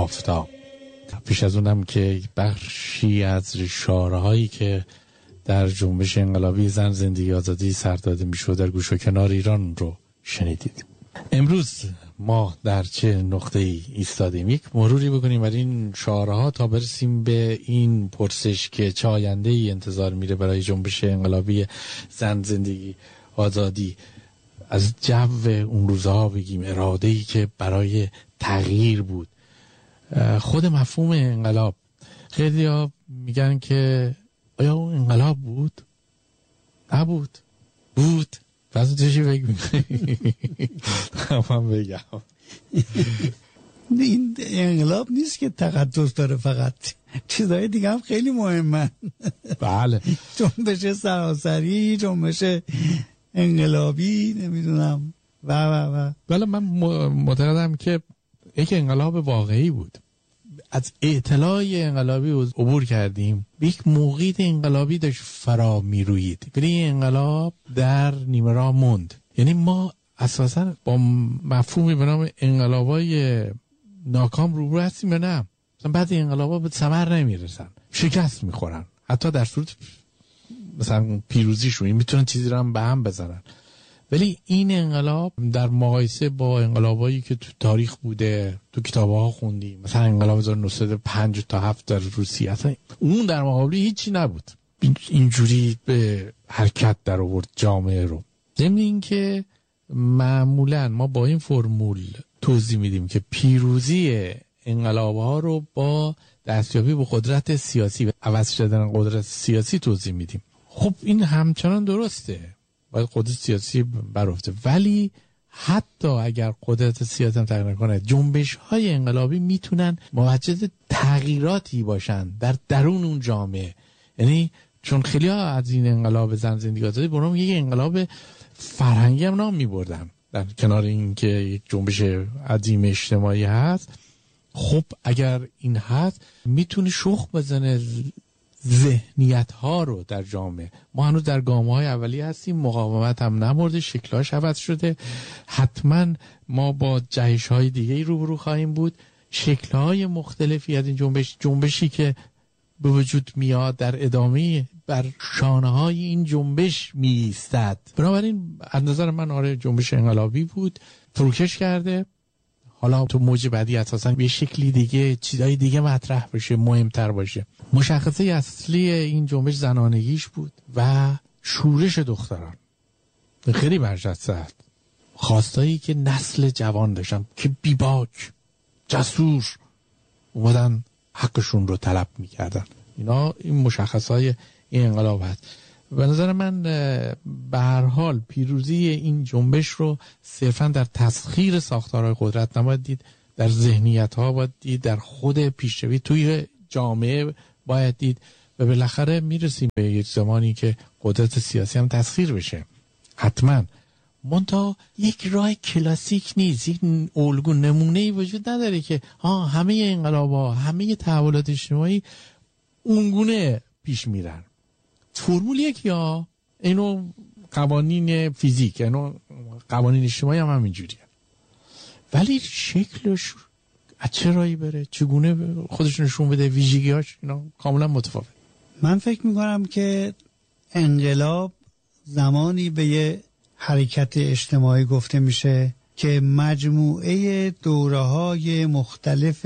آفتاب. پیش از اونم که بخشی از شعارهایی که در جنبش انقلابی زن زندگی آزادی سر داده میشد در گوش و کنار ایران رو شنیدید. امروز ما در چه نقطه ای ایستادیم؟ یک مروری بکنیم بر این شعارها تا برسیم به این پرسش که چه آینده ای انتظار میره برای جنبش انقلابی زن زندگی آزادی. از جو اون روزها بگیم، اراده ای که برای تغییر بود. خود مفهوم انقلاب، خیلی ها میگن که آیا اون انقلاب بود؟ نبود. بود. پس تو چی فکر میکنی؟ من بگم این انقلاب نیست که تقدس داره، فقط چیزهای دیگه هم خیلی مهمن. بله، جنبش سراسری، جنبش انقلابی، نمیدونم و بله. من معتقدم که یک انقلاب واقعی بود. از اطلاع انقلابی عبور کردیم، یک موقعیت انقلابی داشت فرا میروید، ولی این انقلاب در نیمه راه موند. یعنی ما اساسا با مفهومی به نام انقلابای ناکام روبرو هستیم یا نه؟ مثلا بعضی انقلابا به ثمر نمیرسن، شکست میخورن، حتی در صورت مثلا پیروزیشون این میتونن چیزی رو هم به هم بزنن. ولی این انقلاب در مقایسه با انقلابایی که تو تاریخ بوده، تو کتاب‌ها خوندیم، مثلا انقلاب 1905 تا 7 در روسیه، اصلا اون در مقابل هیچی نبود. اینجوری به حرکت در آورد جامعه رو. ضمن این که معمولا ما با این فرمول توضیح میدیم که پیروزی انقلاب‌ها رو با دستیابی به قدرت سیاسی و عوض شدن قدرت سیاسی توضیح میدیم. خب این همچنان درسته، باید قدرت سیاسی برافته، ولی حتی اگر قدرت سیاسی هم تغییر نکنه، جنبش های انقلابی میتونن موجد تغییراتی باشن در درون اون جامعه. یعنی چون خیلی ها از این انقلاب زن زندگی آزادی برام یک انقلاب فرهنگی هم نام میبردن، در کنار این که یک جنبش عظیم اجتماعی هست. خب اگر این هست میتونه شخم بزنه ذهنیت ها رو در جامعه. ما هنوز در گامه های اولی هستیم، مقاومت هم نمرده، شکلهاش عوض شده. حتما ما با جهش های دیگه روبرو خواهیم بود، شکل های مختلفی از این جنبشی که به وجود میاد در ادامه بر شانه های این جنبش می ایستد. بنابراین از نظر من آره جنبش انقلابی بود، فروکش کرده. حالا تو موج بعدی اساساً به شکلی دیگه چیزای دیگه مطرح بشه، مهمتر باشه. مشخصه اصلی این جنبش زنانگیش بود و شورش دختران. خیلی برجسته است. خواستایی که نسل جوان داشتن که بیباک، جسور اومدن حقشون رو طلب میکردن. این مشخصهای این انقلاب هست. به نظر من به هر حال پیروزی این جنبش رو صرفا در تسخیر ساختارهای قدرت نباید دید، در ذهنیت ها باید دید، در خود پیشروی توی جامعه باید دید و بالاخره میرسیم به یک زمانی که قدرت سیاسی هم تسخیر بشه. حتما منتها یک راه کلاسیک نیست، یک الگو نمونه‌ای وجود نداره که همه انقلاب‌ها، همه تحولات اجتماعی اونگونه پیش میرن. فرمول یکیه، اینو قوانین فیزیک، اینو قوانین اجتماعی هم همینجوریه، ولی شکلش از چه راهی بره، چگونه خودش نشون بده، ویژگی‌هاش اینا کاملا متفاوت. من فکر میکنم که انقلاب زمانی به یه حرکت اجتماعی گفته میشه که مجموعه دوره‌های مختلف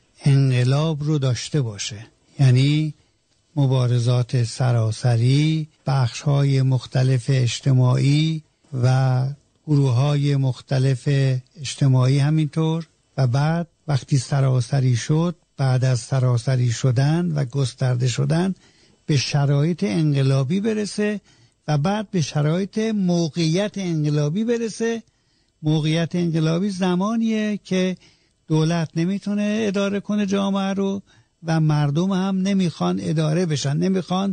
انقلاب رو داشته باشه. یعنی مبارزات سراسری، بخش‌های مختلف اجتماعی و گروه‌های مختلف اجتماعی همینطور، و بعد وقتی سراسری شد، بعد از سراسری شدن و گسترده شدن به شرایط انقلابی برسه و بعد به شرایط موقعیت انقلابی برسه. موقعیت انقلابی زمانیه که دولت نمیتونه اداره کنه جامعه رو و مردم هم نمیخوان اداره بشن، نمیخوان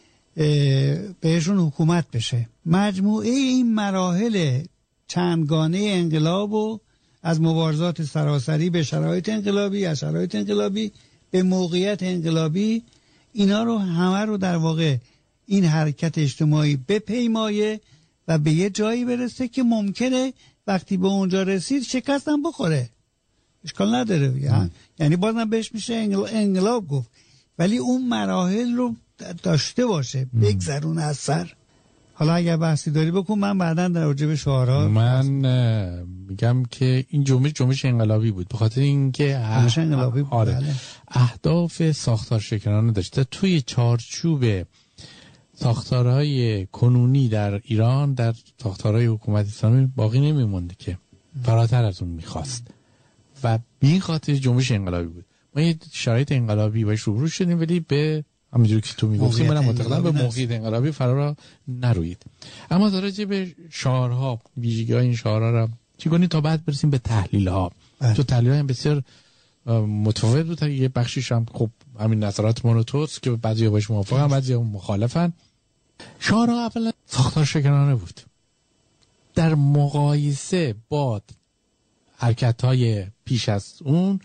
بهشون حکومت بشه. مجموعه این مراحل چندگانه انقلاب و از مبارزات سراسری به شرایط انقلابی، از شرایط انقلابی به موقعیت انقلابی، اینا رو همه رو در واقع این حرکت اجتماعی بپیمایه و به یه جایی برسه که ممکنه وقتی به اونجا رسید شکست هم بخوره. اشکال نداره، یعنی بازم بهش میشه انقلاب گفت، ولی اون مراحل رو داشته باشه، بگذرونه از سر. حالا اگر بحثی داری بکن، من بعداً در راجع به شعارها من میگم که این جنبش انقلابی بود، به خاطر اینکه انقلابی بود. آره. بله. اهداف ساختار شکنانه داشته توی چارچوب ساختارهای کنونی در ایران، در ساختارهای حکومت اسلامی باقی نمیمونده که فراتر از اون میخواست و به این خاطر جنبش انقلابی بود. ما یه شرایط انقلابی باش روبرو شدیم، ولی به همونجوری که تو میگفتی منم معتقدم به موقعیت انقلابی فرا نروید. اما در راجع به شعارها، ویژگی‌های این شعارها را چیکار تا بعد برسیم به تحلیل‌ها. تو تحلیل‌ها هم بسیار متفاوت بود، یه بخشیش هم خب همین نظرات من و توست که بعضیا باش موافقن، بعضیا مخالفن. شعارها اولا ساختار شکنانه بود در مقایسه با حرکت‌های پیش از اون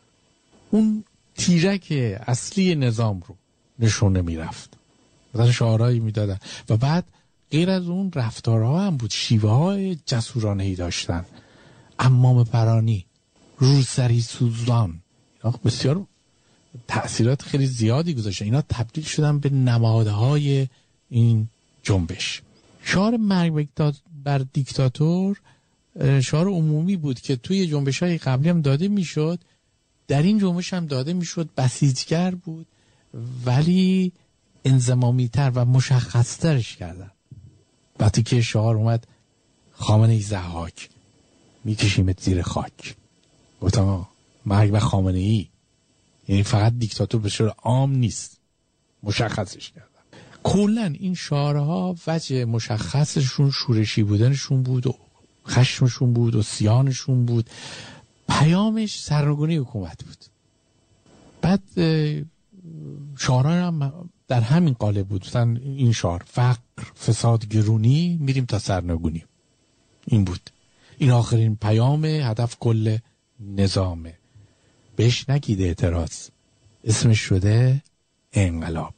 تیرک اصلی نظام رو نشونه میرفت، مثلا شعارهایی میدادن و بعد غیر از اون رفتارها هم بود، شیوه های جسورانه‌ای داشتن، عمام پرانی، روسری سوزان، اینا بسیار تأثیرات خیلی زیادی گذاشتن، اینا تبدیل شدن به نمادهای این جنبش. شعار مرگ بر دیکتاتور شعار عمومی بود که توی جنبش‌های قبلی هم داده میشد، در این جنبش هم داده میشد، بسیجگر بود ولی انضمامی تر و مشخص ترش کردن. وقتی که شعار اومد خامنه‌ای ضحاک، میکشیمت زیر خاک، گفتم مرگ بر خامنه‌ای، یعنی فقط دیکتاتور به صورت عام نیست، مشخصش کردن. کلا این شعارها وجه مشخصشون شورشی بودنشون بود و خشمشون بود و سیانشون بود، پیامش سرنگونی حکومت بود. بعد شعارها هم در همین قالب بود، مثلا این شعار فقر، فساد، گرونی، میریم تا سرنگونی، این بود، این آخرین پیام، هدف کل نظامه، بهش نگید اعتراض، اسمش شده انقلاب.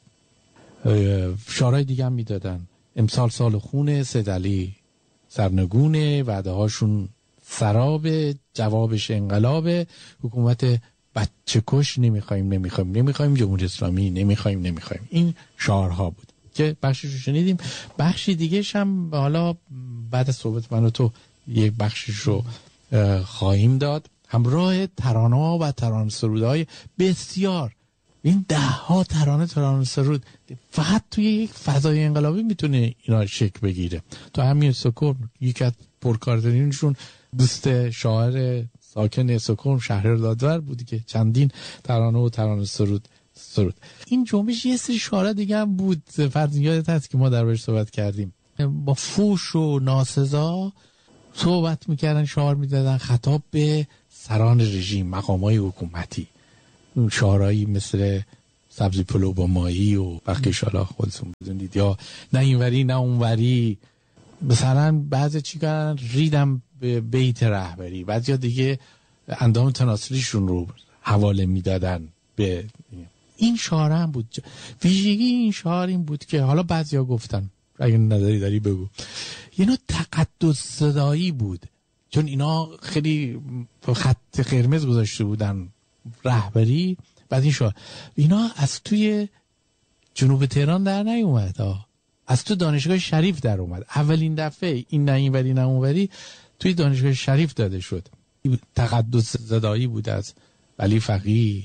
شعارهای دیگه هم میدادن، امسال سال خونه، سید علی سرنگونه، وعده هاشون سراب، جوابش انقلاب، حکومت بچه کش نمیخوایم، جمهوری اسلامی نمیخوایم. این شعارها بود که بخشش رو شنیدیم. بخشی دیگهش هم حالا بعد از صحبت من و تو یک بخشش رو خواهیم داد، همراه ترانه و ترانه سرودهای بسیار، این 10 ترانه سرود فقط توی یک فضای انقلابی میتونه اینا شکل بگیره. تو همین استکهلم یکی از پرکارترینشون دوست شاعر ساکن استکهلم شهریار دادور بودی که چندین ترانه و ترانه سرود. این جنبش یه سری شعارها دیگه هم بود، فرض یادت هست که ما دربارش صحبت کردیم، با فوش و ناسزا صحبت میکردن، شعار میدادن خطاب به سران رژیم، مقامای حکومتی، شعارهایی مثل سبزی پلو با مایی و بقیه شالا خودتون بدونید، یا نه اینوری نه اونوری، مثلا بعضی چی کردن ریدم به بیت رهبری، بعضی دیگه اندام تناسلیشون رو حواله میدادن به این شعار. هم بود ویژگی این شعار این بود که حالا بعضیا گفتن، اگه نداری داری بگو، یه نوع تقدس صدایی بود، چون اینا خیلی خط قرمز گذاشته بودن رهبری. بعد این شعار اینا از توی جنوب تهران در نیومد، از تو دانشگاه شریف در اومد، اولین دفعه این نه اینوری نه اونوری توی دانشگاه شریف داده شد. تقدس زدایی بود از ولی فقیه،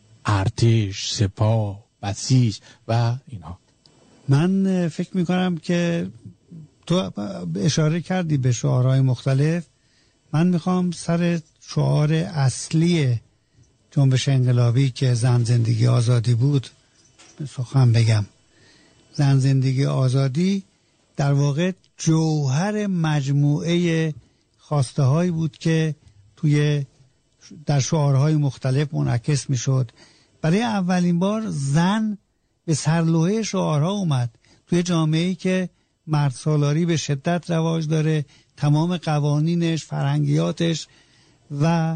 ارتش، سپاه، بسیج و اینا. من فکر میکنم که تو اشاره کردی به شعارهای مختلف، من میخوام سر شعار اصلی جنبش انقلابی که زن زندگی آزادی بود سخن بگم. زن زندگی آزادی در واقع جوهر مجموعه خواسته هایی بود که در شعارهای مختلف منعکس میشد. برای اولین بار زن به سرلوحه شعارها اومد توی جامعه‌ای که مرد سالاری به شدت رواج داره، تمام قوانینش، فرهنگیاتش و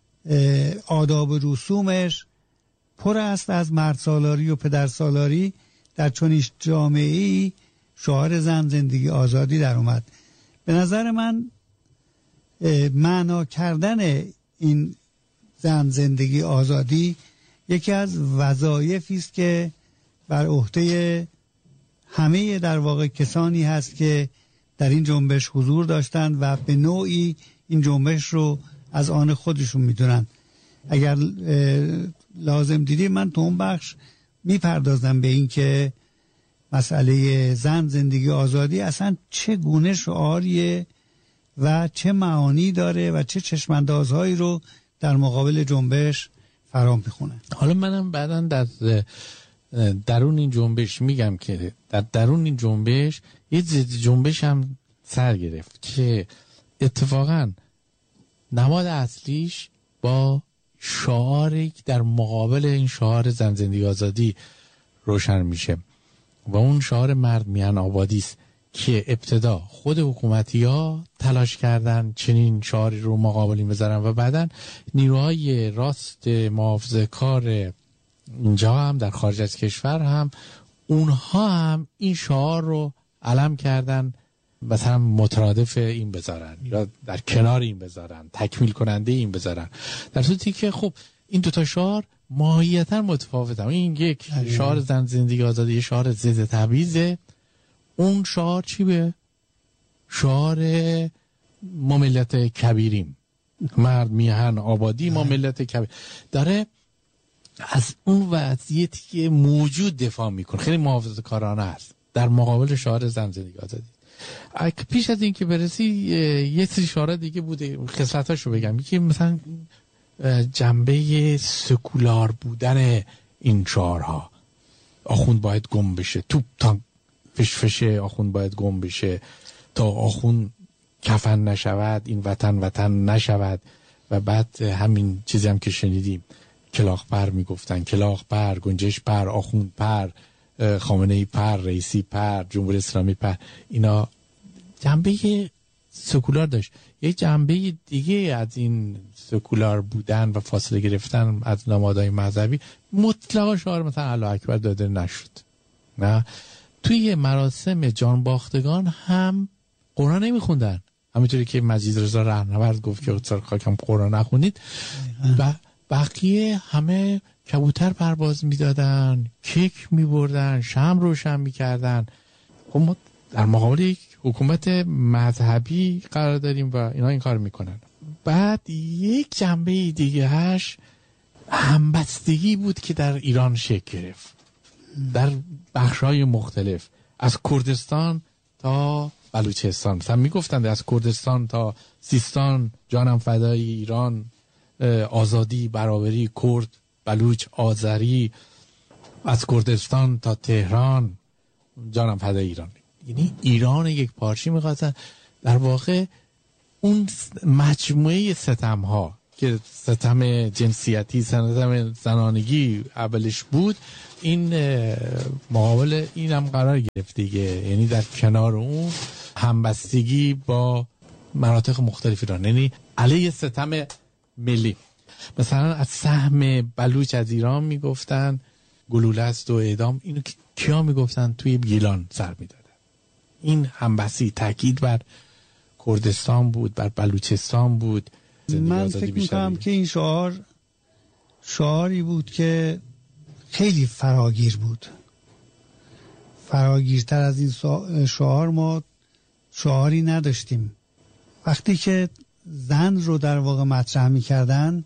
آداب و رسومش پر است از مرد سالاری و پدر سالاری. در چنین جامعه‌ای شعار زن زندگی آزادی در اومد. به نظر من معنا کردن این زن زندگی آزادی یکی از وظایفی است که بر عهده همه در واقع کسانی هست که در این جنبش حضور داشتند و به نوعی این جنبش رو از آن خودشون میدونن. اگر لازم دیدی من تو اون بخش میپردازم به این که مسئله زن زندگی آزادی اصلا چه گونه شعاریه و چه معانی داره و چه چشماندازهایی رو در مقابل جنبش فرا میخونه. حالا منم بعداً در درون این جنبش میگم که در درون این جنبش یه جنبش هم سر گرفت که اتفاقاً نماد اصلیش با شعاری در مقابل این شعار زن زندگی آزادی روشن میشه و اون شعار مرد میهن آبادی است که ابتدا خود حکومتی‌ها تلاش کردن چنین شعاری رو مقابلی بذارن و بعداً نیروهای راست محافظه‌کار اینجا هم در خارج از کشور هم اونها هم این شعار رو علم کردن، مثلا مترادف این بذارن یا در کنار این بذارن، تکمیل کننده این بذارن، در صورتی که خب این دوتا شعار ماهیتا متفاوتن. این یک شعار زن زندگی آزادی، یه شعار ضد تبعیضه. اون شعار چی به؟ شعار ما ملت کبیریم، مرد میهن آبادی، ما ملت کبیر، داره از اون وضعیتی که موجود دفاع میکنه. خیلی محافظه‌کارانه است در مقابل شعار زن زندگی آزادی. پیش از این که برسی یه سری شعار دیگه بوده، خصلتاشو بگم. یکی مثلا جنبه سکولار بودن این شعارها، آخوند باید گم بشه، توپ تا فشفشه آخوند باید گم بشه، تا آخوند کفن نشود این وطن نشود. و بعد همین چیزی هم که شنیدیم، کلاغ پر میگفتن، کلاغ پر، گنجش پر، آخوند پر، خامنه‌ای پر، رئیسی پر، جمهوری اسلامی پر. اینا جنبه سکولار داشت. یک جنبه دیگه از این سکولار بودن و فاصله گرفتن از نمادهای مذهبی مطلقا شعار مثلا الله اکبر داده نشد. نه، توی مراسم جانباختگان هم قرآن نمیخوندن، همینطوری که مجید رضا رهنورد گفت که اتصال خاکم قرآن نخونید. و بقیه همه کبوتر پرواز میدادن، کیک میبردن، شمع روشن میکردن. خب ما در مقابل یک حکومت مذهبی قرار داریم و اینا این کار میکنن. بعد یک جنبه دیگه هش همبستگی بود که در ایران شکل گرفت، در بخش‌های مختلف، از کردستان تا بلوچستان. مثلا میگفتند از کردستان تا سیستان جانم فدای ایران، آزادی، برابری، کرد، بلوچ، آذری، از کردستان تا تهران جانم فدای ایران. یعنی ایران یک پارچی میخواستن. در واقع اون مجموعه ستم ها که ستم جنسیتی، ستم زنانگی اولش بود، این مقابل این هم قرار گرفت دیگه. یعنی در کنار اون همبستگی با مناطق مختلف ایران، یعنی علیه ستم ملی. مثلا از سهم بلوچ از ایران میگفتن گلوله است و اعدام. اینو کیا میگفتن؟ توی گیلان سر میدادن. این همبستی تاکید بر کردستان بود، بر بلوچستان بود. من فکر میکنم که این شعاری بود که خیلی فراگیر بود. فراگیرتر از این شعار ما شعاری نداشتیم. وقتی که زن رو در واقع مطرح میکردن،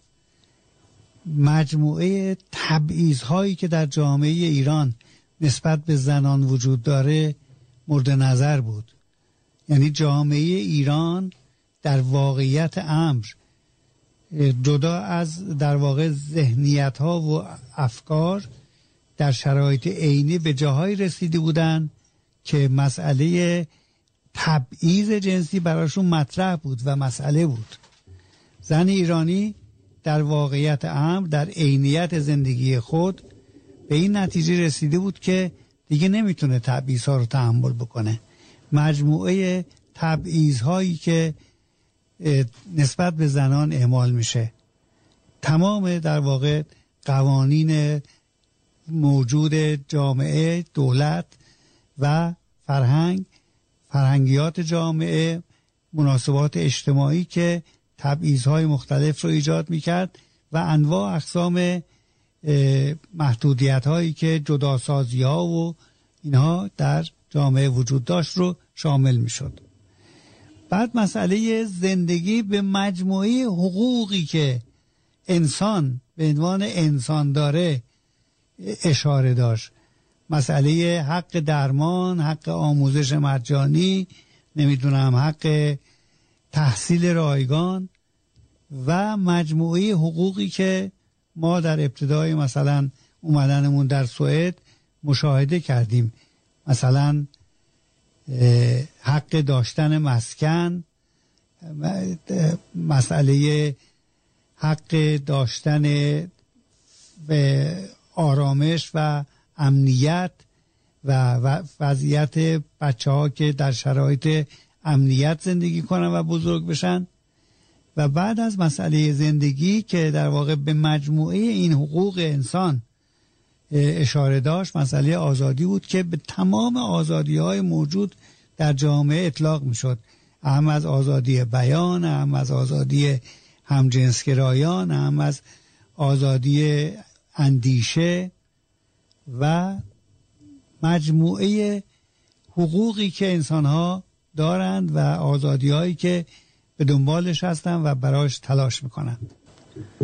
مجموعه تبعیض‌هایی که در جامعه ایران نسبت به زنان وجود داره مورد نظر بود. یعنی جامعه ایران در واقعیت امر، جدا از در واقع ذهنیت‌ها و افکار، در شرایط عینی به جاهای رسیده بودن که مسئله تبعیض جنسی براشون مطرح بود و مسئله بود. زن ایرانی در واقعیت امر، در عینیت زندگی خود به این نتیجه رسیده بود که دیگه نمیتونه تبعیض‌ها رو تحمل بکنه. مجموعه تبعیض‌هایی که نسبت به زنان اعمال میشه، تمام در واقع قوانین موجود جامعه، دولت و فرهنگیات جامعه، مناسبات اجتماعی که تبعیض‌های مختلف رو ایجاد میکرد و انواع اقسام محدودیت هایی که جداسازی ها و اینها در جامعه وجود داشت رو شامل می شد. بعد مسئله زندگی به مجموعه حقوقی که انسان به عنوان انسان داره اشاره داشت. مسئله حق درمان، حق آموزش مجانی، نمیدونم حق تحصیل رایگان و مجموعه حقوقی که ما در ابتدای مثلا اومدنمون در سوئد مشاهده کردیم. مثلا حق داشتن مسکن، مسئله حق داشتن به آرامش و امنیت و وضعیت بچه ها که در شرایط امنیت زندگی کنن و بزرگ بشن. و بعد از مسئله زندگی که در واقع به مجموعه این حقوق انسان اشاره داشت، مسئله آزادی بود که به تمام آزادی های موجود در جامعه اطلاق می شد، اهم از آزادی بیان، اهم از آزادی همجنسگرایان، اهم از آزادی اندیشه و مجموعه حقوقی که انسان‌ها دارند و آزادی‌هایی که به دنبالش هستند و براش تلاش می‌کنند.